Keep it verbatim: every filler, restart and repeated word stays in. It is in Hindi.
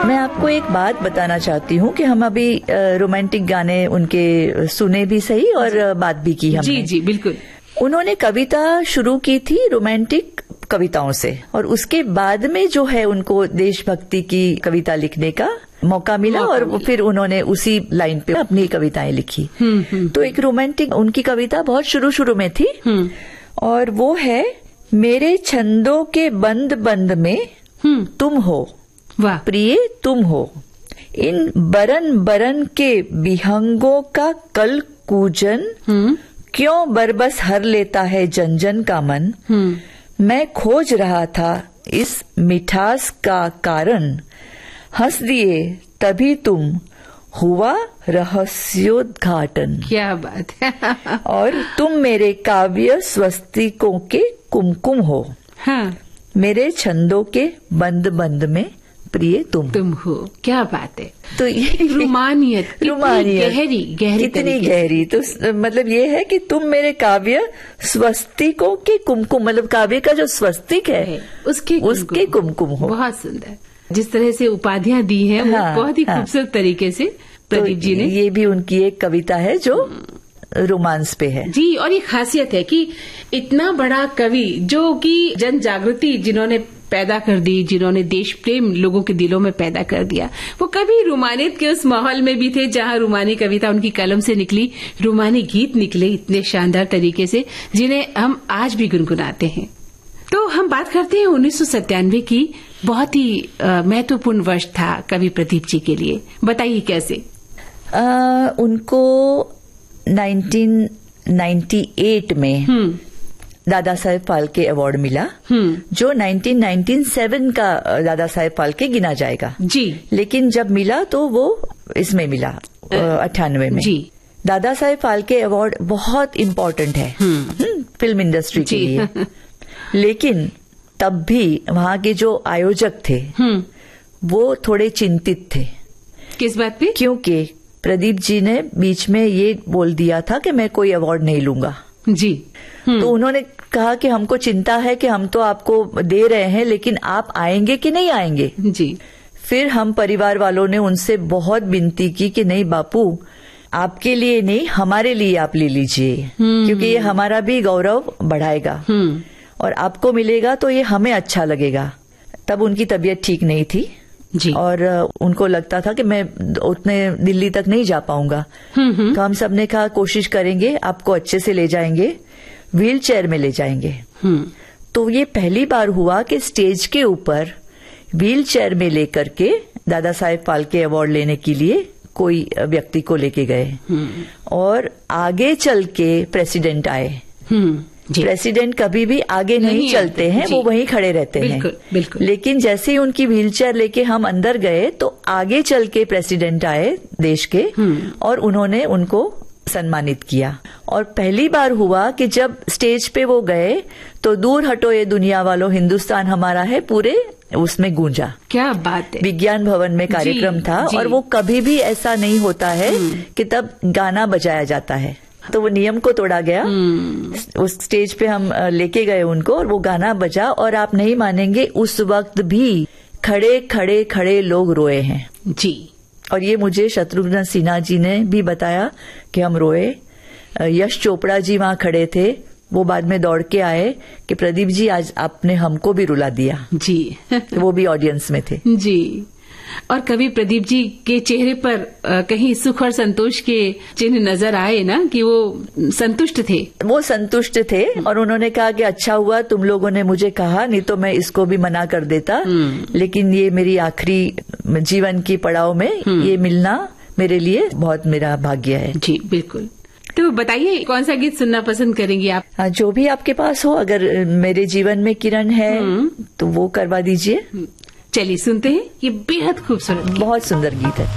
मैं आपको एक बात बताना चाहती हूँ कि हम अभी रोमांटिक गाने उनके सुने भी सही और बात भी की हमने। जी जी बिल्कुल। उन्होंने कविता शुरू की थी रोमांटिक कविताओं से, और उसके बाद में जो है उनको देशभक्ति की कविता लिखने का मौका मिला, मौका और मिला। फिर उन्होंने उसी लाइन पे अपनी कविताएं लिखी। हुँ, हुँ, तो एक रोमांटिक उनकी कविता बहुत शुरू शुरू में थी, और वो है मेरे छंदों के बंद बंद में तुम हो, वाह प्रिय तुम हो, इन बरन बरन के विहंगों का कल कूजन क्यों बरबस हर लेता है जन जन का मन। मैं खोज रहा था इस मिठास का कारण, हंस दिए तभी तुम, हुआ रहस्योद्घाटन। क्या बात है। और तुम मेरे काव्य स्वस्तिकों के कुमकुम हो, हाँ। मेरे छंदों के बंद बंद में प्रिय तुम तुम हो। क्या बात है। तो ये रुमानियत रुमानियत गहरी गहरी कितनी गहरी। तो मतलब ये है कि तुम मेरे काव्य स्वस्तिकों के कुमकुम, मतलब काव्य का जो स्वस्तिक है, है उसके उसके कुमकुम हो। बहुत सुंदर। जिस तरह से उपाधियां दी हैं, हाँ, वो बहुत ही हाँ, खूबसूरत तरीके से प्रदीप तो जी ने। ये भी उनकी एक कविता है जो रोमांस पे है। जी, और ये खासियत है कि इतना बड़ा कवि जो कि जन जागृति जिन्होंने पैदा कर दी, जिन्होंने देश प्रेम लोगों के दिलों में पैदा कर दिया, वो कभी रुमानियत के उस माहौल में भी थे जहां रुमानी कविता उनकी कलम से निकली, रुमानी गीत निकले इतने शानदार तरीके से जिन्हें हम आज भी गुनगुनाते हैं। तो हम बात करते हैं उन्नीस सौ सत्तानवे की। बहुत ही महत्वपूर्ण वर्ष था कवि प्रदीप जी के लिए, बताइए कैसे। आ, उनको नाइनटीन नाइंटी एट में दादा साहेब फाल्के अवार्ड मिला, जो नाइनटीन नाइंटी सेवन का दादा साहेब फाल्के गिना जाएगा जी। लेकिन जब मिला तो वो इसमें मिला अट्ठानवे में। जी। दादा साहेब फाल्के अवार्ड बहुत इम्पोर्टेंट है फिल्म इंडस्ट्री के लिए। लेकिन तब भी वहाँ के जो आयोजक थे वो थोड़े चिंतित थे। किस बात पे? क्योंकि प्रदीप जी ने बीच में ये बोल दिया था कि मैं कोई अवार्ड नहीं लूंगा जी। तो उन्होंने कहा कि हमको चिंता है कि हम तो आपको दे रहे हैं, लेकिन आप आएंगे कि नहीं आएंगे जी। फिर हम परिवार वालों ने उनसे बहुत विनती की कि नहीं बापू, आपके लिए नहीं, हमारे लिए आप ले लीजिए, क्योंकि ये हमारा भी गौरव बढ़ाएगा और आपको मिलेगा तो ये हमें अच्छा लगेगा। तब उनकी तबीयत ठीक नहीं थी जी। और उनको लगता था कि मैं उतने दिल्ली तक नहीं जा पाऊंगा। तो हम सबने कहा कोशिश करेंगे, आपको अच्छे से ले जाएंगे, व्हील चेयर में ले जाएंगे। तो ये पहली बार हुआ कि स्टेज के ऊपर व्हील चेयर में लेकर के दादा साहेब फाल्के अवार्ड लेने के लिए कोई व्यक्ति को लेके गए और आगे चल के प्रेसिडेंट आए। प्रेसिडेंट कभी भी आगे नहीं, नहीं चलते हैं, वो वहीं खड़े रहते बिल्कुल, हैं बिल्कुल। लेकिन जैसे ही उनकी व्हीलचेयर लेके हम अंदर गए तो आगे चल के प्रेसिडेंट आए देश के और उन्होंने उनको सम्मानित किया। और पहली बार हुआ कि जब स्टेज पे वो गए तो दूर हटो ये दुनिया वालों, हिंदुस्तान हमारा है पूरे उसमें गूंजा। क्या बात है। विज्ञान भवन में कार्यक्रम था और वो कभी भी ऐसा नहीं होता है कि तब गाना बजाया जाता है, तो वो नियम को तोड़ा गया। उस स्टेज पे हम लेके गए उनको और वो गाना बजा और आप नहीं मानेंगे उस वक्त भी खड़े खड़े खड़े लोग रोए हैं जी। और ये मुझे शत्रुघ्न सिन्हा जी ने भी बताया कि हम रोए। यश चोपड़ा जी वहां खड़े थे, वो बाद में दौड़ के आए कि प्रदीप जी आज आपने हमको भी रुला दिया जी। वो भी ऑडियंस में थे जी। और कवि प्रदीप जी के चेहरे पर कहीं सुख और संतोष के चिन्ह नजर आए ना, कि वो संतुष्ट थे। वो संतुष्ट थे और उन्होंने कहा कि अच्छा हुआ तुम लोगों ने मुझे कहा, नहीं तो मैं इसको भी मना कर देता, लेकिन ये मेरी आखिरी जीवन की पड़ाव में ये मिलना मेरे लिए बहुत मेरा भाग्य है। जी बिल्कुल। तो बताइए कौन सा गीत सुनना पसंद करेंगी आप? हाँ, जो भी आपके पास हो। अगर मेरे जीवन में किरण है तो वो करवा दीजिए। चलिए सुनते हैं, ये बेहद खूबसूरत, बहुत सुंदर गीत है।